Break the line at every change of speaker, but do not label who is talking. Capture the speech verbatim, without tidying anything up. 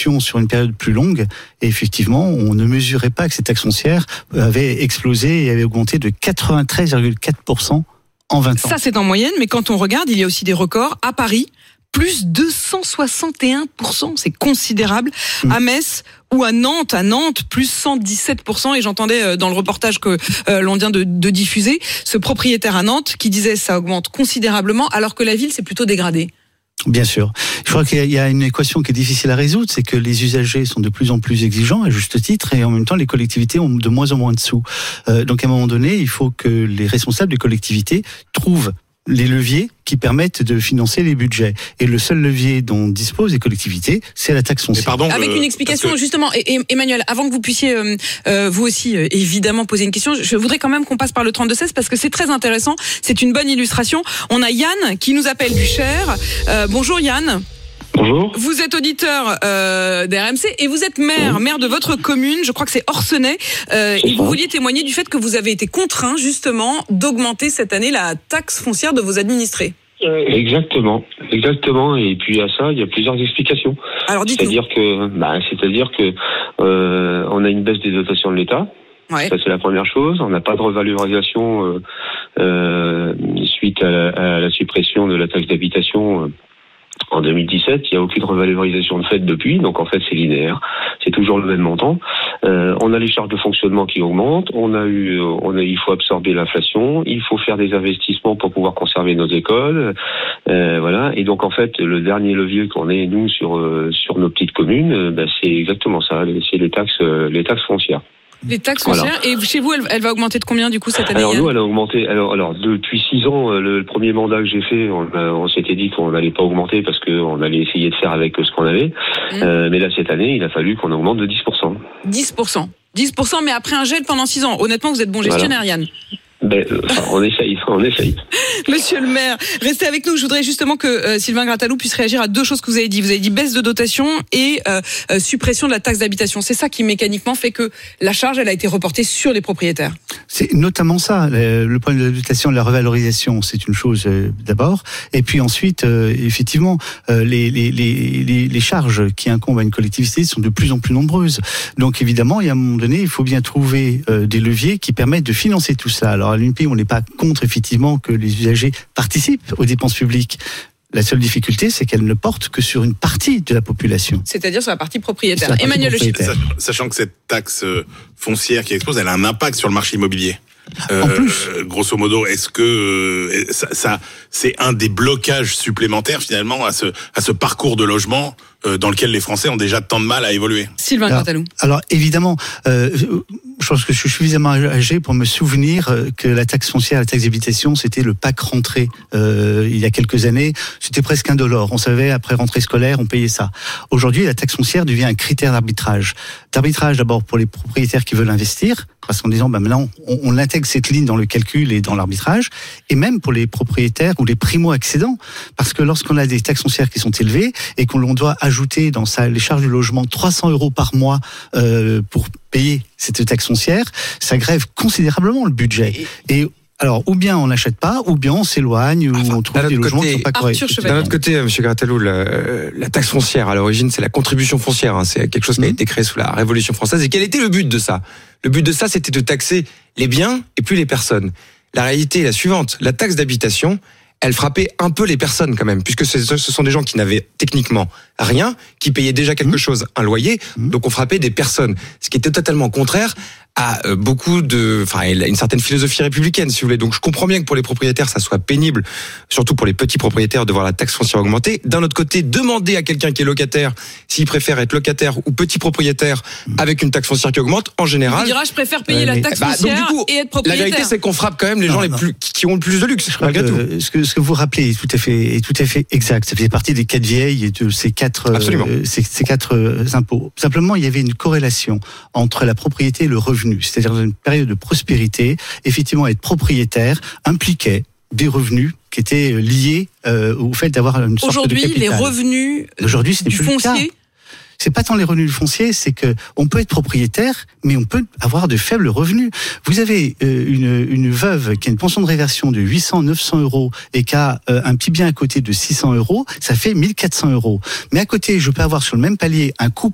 évolution sur une période plus longue. Et effectivement, on ne mesurait pas que cette taxe foncière avait explosé et avait augmenté de quatre-vingt-treize virgule quatre pour cent en vingt ans.
Ça, c'est en moyenne, mais quand on regarde, il y a aussi des records. À Paris, plus deux cent soixante et un pour cent, c'est considérable. Mmh. À Metz ou à Nantes, à Nantes, plus cent dix-sept pour cent. Et j'entendais dans le reportage que euh, l'on vient de, de diffuser, ce propriétaire à Nantes qui disait ça augmente considérablement, alors que la ville s'est plutôt dégradée.
Bien sûr. Je crois qu'il y a une équation qui est difficile à résoudre, c'est que les usagers sont de plus en plus exigeants, à juste titre, et en même temps, les collectivités ont de moins en moins de sous. Euh, donc, à un moment donné, il faut que les responsables des collectivités trouvent les leviers qui permettent de financer les budgets. Et le seul levier dont disposent les collectivités, c'est la taxe foncière.
Pardon, Avec euh, une explication, que... justement, et, et, Emmanuel, avant que vous puissiez, euh, euh, vous aussi, euh, évidemment, poser une question, je voudrais quand même qu'on passe par le trente-deux seize parce que c'est très intéressant, c'est une bonne illustration. On a Yann qui nous appelle du Cher. Euh, bonjour Yann.
Bonjour.
Vous êtes auditeur euh, d'R M C et vous êtes maire, maire de votre commune, je crois que c'est Orcenay, euh, et vous vouliez témoigner du fait que vous avez été contraint justement d'augmenter cette année la taxe foncière de vos administrés.
Euh, exactement, exactement. Et puis à ça, il y a plusieurs explications.
Alors dites-nous.
C'est-à-dire que, bah, c'est-à-dire que euh, on a une baisse des dotations de l'État. Ouais. Ça c'est la première chose. On n'a pas de revalorisation euh, euh, suite à la, à la suppression de la taxe d'habitation. Euh, En deux mille dix-sept, il n'y a aucune revalorisation de fait depuis, donc en fait c'est linéaire, c'est toujours le même montant. Euh, on a les charges de fonctionnement qui augmentent, on a eu, on a, il faut absorber l'inflation, il faut faire des investissements pour pouvoir conserver nos écoles, euh, voilà. Et donc en fait le dernier levier qu'on ait nous sur euh, sur nos petites communes, euh, bah, c'est exactement ça, c'est les taxes, euh, les taxes foncières.
Les taxes foncières. Voilà. Et chez vous, elle, elle va augmenter de combien du coup cette année?
Alors nous, elle a augmenté. Alors, alors depuis six ans, le, le premier mandat que j'ai fait, on, on s'était dit qu'on n'allait pas augmenter parce qu'on allait essayer de faire avec ce qu'on avait. Mmh. Euh, mais là, cette année, il a fallu qu'on augmente de dix pour cent.
dix pour cent. dix pour cent, mais après un gel pendant six ans. Honnêtement, vous êtes bon gestionnaire, voilà. Yann.
Ben, enfin, on essaye, on essaye.
Monsieur le maire, restez avec nous. Je voudrais justement que euh, Sylvain Grattalou puisse réagir à deux choses que vous avez dit. Vous avez dit baisse de dotation et euh, euh, suppression de la taxe d'habitation. C'est ça qui mécaniquement fait que la charge, elle a été reportée sur les propriétaires.
C'est notamment ça. Le, le problème de la dotation, de la revalorisation, c'est une chose euh, d'abord. Et puis ensuite, euh, effectivement, euh, les, les, les, les charges qui incombent à une collectivité sont de plus en plus nombreuses. Donc évidemment, il y a un moment donné, il faut bien trouver euh, des leviers qui permettent de financer tout ça. Alors à l'U N P I, on n'est pas contre effectivement que les usagers participent aux dépenses publiques. La seule difficulté, c'est qu'elle ne porte que sur une partie de la population.
C'est-à-dire sur la partie propriétaire.
La partie
Emmanuel
propriétaire.
Le
Sachant que cette taxe foncière qui explose, elle a un impact sur le marché immobilier. Euh,
en plus,
grosso modo, est-ce que euh, ça, ça, c'est un des blocages supplémentaires finalement à ce, à ce parcours de logement euh, dans lequel les Français ont déjà tant de mal à évoluer?
Sylvain Grattalou.
Alors, alors évidemment, euh, je pense que je suis suffisamment âgé pour me souvenir que la taxe foncière, la taxe d'habitation, c'était le P A C rentrée euh, il y a quelques années. C'était presque indolore. On savait, après rentrée scolaire, on payait ça. Aujourd'hui, la taxe foncière devient un critère d'arbitrage. D'arbitrage d'abord pour les propriétaires qui veulent investir, parce qu'en disant, ben maintenant, on, on intègre cette ligne dans le calcul et dans l'arbitrage, et même pour les propriétaires ou les primo-accédants, parce que lorsqu'on a des taxes foncières qui sont élevées et qu'on doit ajouter dans ça les charges du logement trois cents euros par mois euh, pour payer cette taxe foncière, ça grève considérablement le budget. Et alors, ou bien on n'achète pas, ou bien on s'éloigne, ou
enfin,
on trouve des logements
côté,
qui ne sont pas corrects.
D'un autre côté, M. Grattalou, la, la taxe foncière, à l'origine, c'est la contribution foncière. Hein, c'est quelque chose qui a été créé sous la Révolution française. Et quel était le but de ça? Le but de ça, c'était de taxer les biens et plus les personnes. La réalité est la suivante. La taxe d'habitation, elle frappait un peu les personnes quand même, puisque ce sont des gens qui n'avaient techniquement rien, qui payaient déjà quelque chose, un loyer, donc on frappait des personnes. Ce qui était totalement contraire à beaucoup de, enfin, une certaine philosophie républicaine, si vous voulez. Donc, je comprends bien que pour les propriétaires, ça soit pénible, surtout pour les petits propriétaires, de voir la taxe foncière augmenter. D'un autre côté, demander à quelqu'un qui est locataire, s'il préfère être locataire ou petit propriétaire, avec une taxe foncière qui augmente, en général.
Il dira, je préfère payer ouais, la taxe
bah,
foncière
donc, du coup,
et être propriétaire.
La vérité, c'est qu'on frappe quand même les non, gens les plus, qui ont le plus de luxe, malgré
que,
tout.
Ce que, ce que vous rappelez est tout à fait, est tout à fait exact. Ça fait partie des quatre vieilles et de ces quatre, euh, ces, ces quatre euh, impôts. Simplement, il y avait une corrélation entre la propriété et le revenu. C'est-à-dire dans une période de prospérité, effectivement, être propriétaire impliquait des revenus qui étaient liés euh, au fait d'avoir une sorte de capital.
Aujourd'hui, les revenus
Aujourd'hui, ce n'est
du
plus le cas.
foncier.
C'est pas tant les revenus fonciers, c'est que on peut être propriétaire, mais on peut avoir de faibles revenus. Vous avez euh, une, une veuve qui a une pension de réversion de huit cents, neuf cents euros et qui a euh, un petit bien à côté de six cents euros, ça fait mille quatre cents euros. Mais à côté, je peux avoir sur le même palier un couple